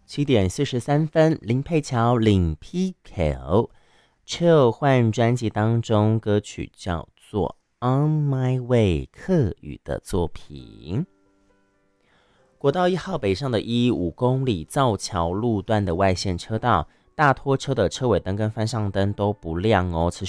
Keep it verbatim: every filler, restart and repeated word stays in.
七点四十三分，林佩乔领 P K Chill 换专辑当中歌曲叫做 On My Way 客语的作品。国道一号北上的一五公里造桥路段的外线车道，大拖车的车尾灯跟方向灯都不亮哦，持